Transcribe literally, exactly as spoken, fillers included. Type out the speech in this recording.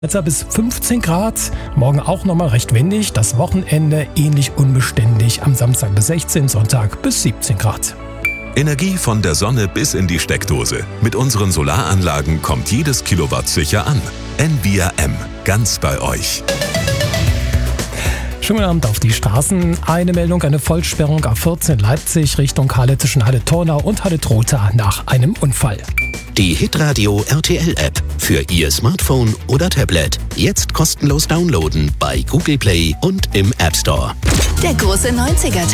Jetzt bis fünfzehn Grad, morgen auch nochmal recht windig, das Wochenende ähnlich unbeständig, am Samstag bis sechzehn, Sonntag bis siebzehn Grad. Energie von der Sonne bis in die Steckdose. Mit unseren Solaranlagen kommt jedes Kilowatt sicher an. Envia M, ganz bei euch. Schönen Abend auf die Straßen. Eine Meldung, eine Vollsperrung A vierzehn Leipzig Richtung Halle zwischen Halle Tornau und Halle Trotha nach einem Unfall. Die Hitradio R T L App für Ihr Smartphone oder Tablet. Jetzt kostenlos downloaden bei Google Play und im App Store. Der große neunziger